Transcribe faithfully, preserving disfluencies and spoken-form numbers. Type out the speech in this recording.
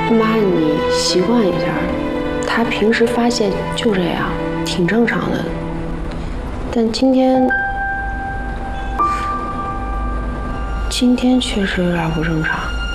妈，你习惯一下，他平时发泄就这样，挺正常的。但今天，今天确实有点不正常。